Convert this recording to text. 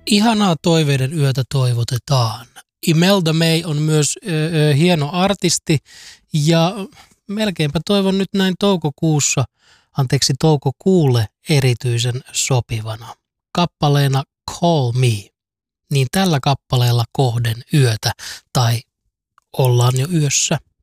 Ihanaa toiveiden yötä toivotetaan. Imelda May on myös hieno artisti ja melkeinpä toivon nyt näin toukokuulle erityisen sopivana. Kappaleena Call Me, niin tällä kappaleella kohden yötä tai ollaan jo yössä.